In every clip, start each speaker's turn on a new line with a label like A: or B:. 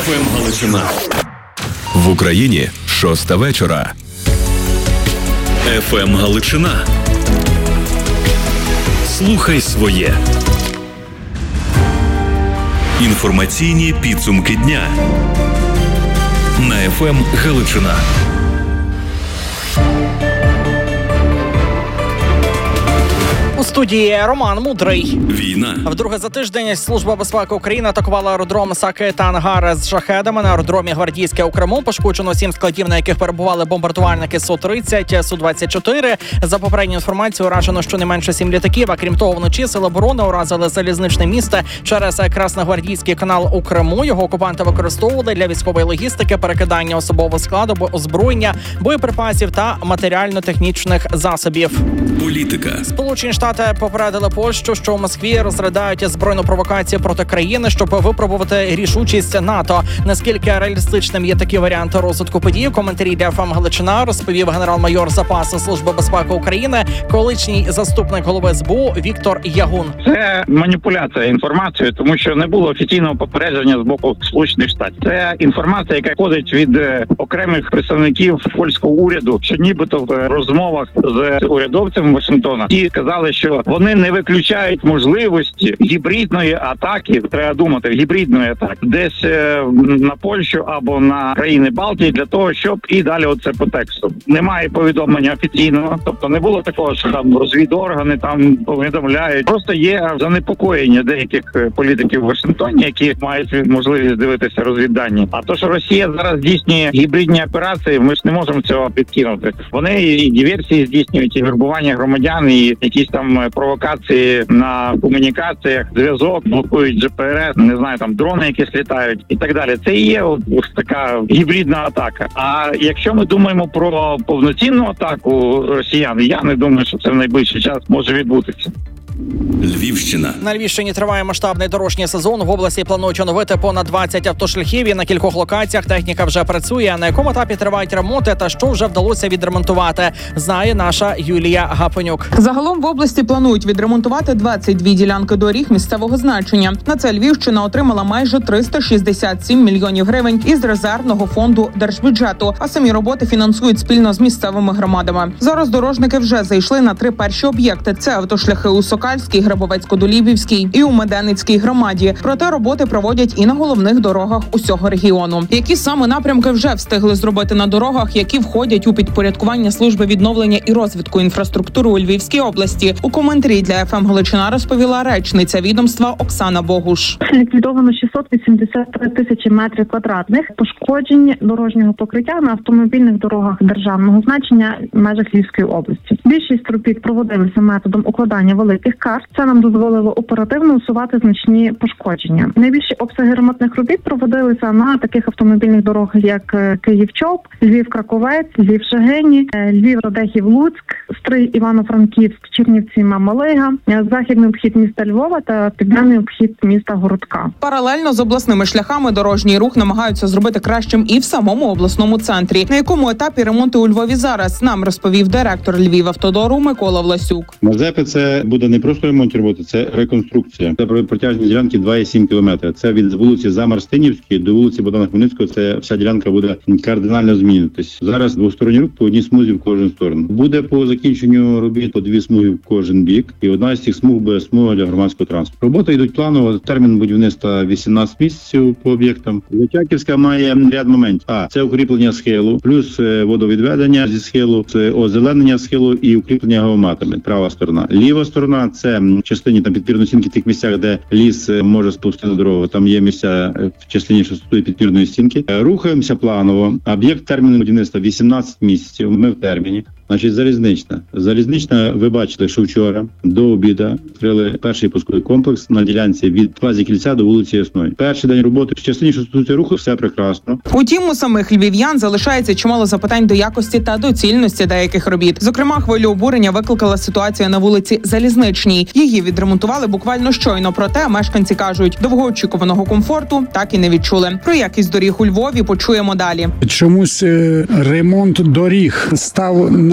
A: ФМ Галичина. В Україні 6 вечора. ФМ Галичина. Слухай своє. Інформаційні підсумки дня на ФМ Галичина.
B: У студії Роман Мудрий.
A: Війна.
B: Вдруге за тиждень Служба безпеки України атакувала аеродром Саки та ангар з шахедами. На аеродромі Гвардійське у Криму пошкоджено 7 складів, на яких перебували бомбардувальники Су-30, Су-24. За попередньою інформацією, уражено щонайменше 7 літаків. А крім того, вночі сили оборони уразили залізничне місто через Красногвардійський канал у Криму. Його окупанти використовували для військової логістики, перекидання особового складу, озброєння, боєприпасів та матеріально-технічних засобів.
A: Політика.
B: Сполучені Штати попередили Польщу, що в Москві розглядають збройну провокацію проти країни, щоб випробувати рішучість НАТО. Наскільки реалістичним є такі варіанти розвитку подій? Коментарі для ФМ Галичина розповів генерал-майор запасу Служби безпеки України, колишній заступник голови СБУ Віктор Ягун.
C: Це маніпуляція інформацією, тому що не було офіційного попередження з боку Сполучених Штатів. Це інформація, яка ходить від окремих представників польського уряду, що нібито в розмовах з урядовцем Вашингтона ті сказали, що вони не виключають можливості гібридної атаки, треба думати, гібридної атаки, десь на Польщу або на країни Балтії, для того, щоб і далі оце по тексту. Немає повідомлення офіційного, тобто не було такого, що там розвідоргани там повідомляють. Просто є занепокоєння деяких політиків в Вашингтоні, які мають можливість дивитися розвіддані. А то, що Росія зараз здійснює гібридні операції, ми ж не можемо цього підкинути. Вони і диверсії здійснюють, і вербування громадян, і якісь там провокації на комунікаціях, зв'язок, блокують ЖПРС, не знаю, там дрони якісь літають і так далі. Це і є ось така гібридна атака. А якщо ми думаємо про повноцінну атаку росіян, я не думаю, що це в найближчий час може відбутися.
A: Львівщина.
B: На Львівщині триває масштабний дорожній сезон. В області планують оновити понад 20 автошляхів, і на кількох локаціях техніка вже працює. На якому етапі тривають ремонти та що вже вдалося відремонтувати, знає наша Юлія Гапонюк.
D: Загалом в області планують відремонтувати 22 ділянки доріг місцевого значення. На це Львівщина отримала майже 367 мільйонів гривень із резервного фонду держбюджету, а самі роботи фінансують спільно з місцевими громадами. Зараз дорожники вже зайшли на 3 перші об'єкти. Це автошляхи у Сокальській, Грабовецько-Долібівській і у Меденицькій громаді. Проте роботи проводять і на головних дорогах усього регіону. Які саме напрямки вже встигли зробити на дорогах, які входять у підпорядкування служби відновлення і розвитку інфраструктури у Львівській області? У коментарі для ФМ Галичина розповіла речниця відомства Оксана Богуш.
E: Ліквідовано 683 тисячі метрів квадратних пошкоджень дорожнього покриття на автомобільних дорогах державного значення в межах Львівської області. Більшість робіт проводилися методом укладання великих карт. Це нам дозволило оперативно усувати значні пошкодження. Найбільші обсяги ремонтних робіт проводилися на таких автомобільних дорогах, як Київ-Чоп, Львів-Краковець, Львів-Шегині, Львів-Радехів-Луцьк, Стрий, Івано-Франківськ, Чернівці-Мамалига, західний обхід міста Львова та південний обхід міста Городка.
D: Паралельно з обласними шляхами дорожній рух намагаються зробити кращим і в самому обласному центрі. На якому етапі ремонти у Львові зараз, нам розповів директор Львівавтодору Микола Власюк.
F: Мазепи це буде не просто ремонт роботи, це реконструкція. Це протяжність ділянки 2,7 кілометра. Це від вулиці Замарстинівської до вулиці Богдана Хмельницького. Це вся ділянка буде кардинально змінитись. Зараз двосторонній рух по одній смузі в кожну сторону. Буде по закінченню робіт по 2 смуги в кожен бік, і одна з цих смуг буде смуга для громадського транспорту. Роботи йдуть планово. Термін будівництва 18 місяців по об'єктам. Личаківська має ряд моментів. Це укріплення схилу, плюс водовідведення зі схилу, це озеленення схилу і укріплення геоматами. Права сторона. Ліва сторона це в частині там підпірної стінки, в тих місцях, де ліс може сповзти на дорогу. Там є місця в частині, що стосується підпірної стінки. Рухаємося планово. Об'єкт терміну будівництва 18 місяців. Ми в терміні. Значить, залізнична. Залізнична, ви бачили, що вчора до обіду відкрили перший пусковий комплекс на ділянці від Плази Кільця до вулиці Ясної. Перший день роботи в частині, що стосується руху, все прекрасно.
D: Утім, у самих львів'ян залишається чимало запитань до якості та доцільності деяких робіт. Зокрема, хвилю обурення викликала ситуація на вулиці Залізничній. Її відремонтували буквально щойно, проте мешканці кажуть, довгоочікуваного комфорту так і не відчули. Про якість доріг у Львові почуємо далі.
G: Чомусь ремонт доріг став на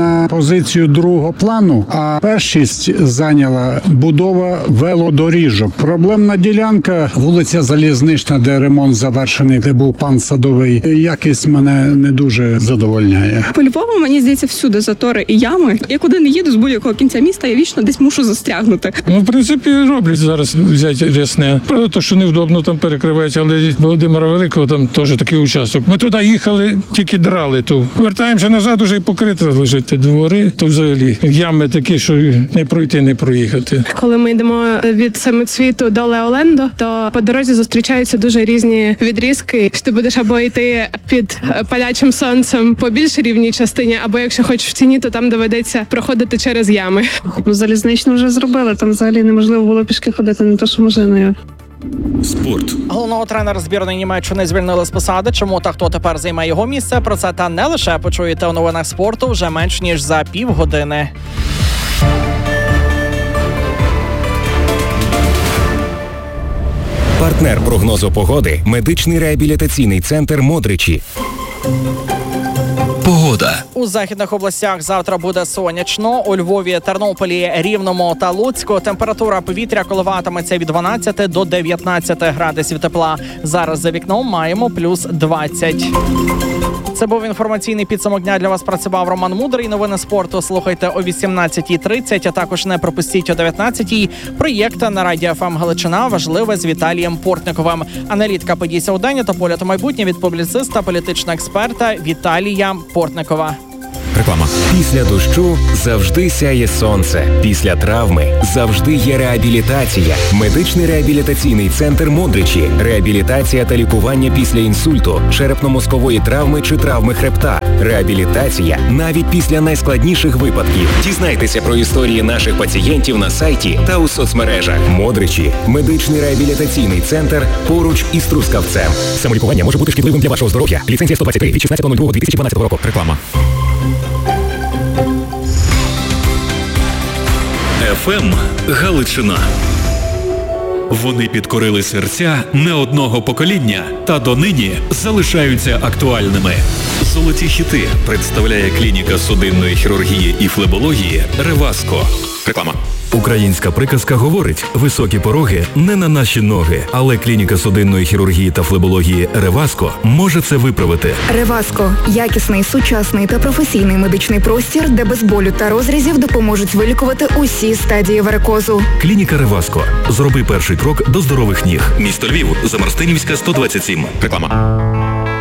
G: на позицію другого плану, а першість зайняла будова велодоріжок. Проблемна ділянка – вулиця Залізнична, де ремонт завершений, де був пан Садовий. Якість мене не дуже задовольняє.
H: По Львову, мені здається, всюди затори і ями. Я куди не їду з будь-якого кінця міста, я вічно десь мушу застрягнути.
I: Ну, в принципі, роблять зараз взяти рясне. Правда, то, що невдобно там перекривається, але Володимира Великого там теж такий участок. Ми туди їхали, тільки драли ту. Вертаємося назад, уже і покрито лежить двори, то взагалі ями такі, що не пройти, не проїхати.
J: Коли ми йдемо від Самоцвіту до Леолендо, то по дорозі зустрічаються дуже різні відрізки. Що ти будеш або йти під палячим сонцем по більш рівній частині, або якщо хочеш в тіні, то там доведеться проходити через ями.
K: Залізничну вже зробили, там взагалі неможливо було пішки ходити, не то що машиною.
A: Спорт.
B: Головного тренера збірної Німеччини звільнили з посади. Чому та хто тепер займе його місце? Про це та не лише почуєте у новинах спорту вже менш ніж за півгодини.
L: Партнер прогнозу погоди – медичний реабілітаційний центр «Модричі».
A: Погода.
B: У західних областях завтра буде сонячно. У Львові, Тернополі, Рівному та Луцьку температура повітря коливатиметься від 12 до 19 градусів тепла. Зараз за вікном маємо плюс 20. Це був інформаційний підсумок дня. Для вас працював Роман Мудрий. Новини спорту слухайте о 18:30, а також не пропустіть о 19:00. Проєкт на Радіо ФМ Галичина важливе з Віталієм Портниковим. Аналітика подій сьогодення та погляд у майбутнє від публіциста, політичного експерта Віталія Портникова.
A: Реклама.
L: Після дощу завжди сяє сонце. Після травми завжди є реабілітація. Медичний реабілітаційний центр «Модричі». Реабілітація та лікування після інсульту, черепно-мозкової травми чи травми хребта. Реабілітація навіть після найскладніших випадків. Дізнайтеся про історії наших пацієнтів на сайті та у соцмережах. «Модричі» – медичний реабілітаційний центр поруч із Трускавцем.
A: Самолікування може бути шкідливим для вашого здоров'я. Ліцензія 123 від 16.02.2012 року. Реклама. ФМ Галичина. Вони підкорили серця не одного покоління та донині залишаються актуальними. Золоті хіти представляє клініка судинної хірургії і флебології «Реваско». Реклама. Українська приказка говорить: високі пороги не на наші ноги, але клініка судинної хірургії та флебології «Реваско» може це виправити.
M: «Реваско» – якісний, сучасний та професійний медичний простір, де без болю та розрізів допоможуть вилікувати усі стадії варикозу.
A: Клініка «Реваско». Зроби перший крок до здорових ніг. Місто Львів, Замарстинівська, 127. Реклама.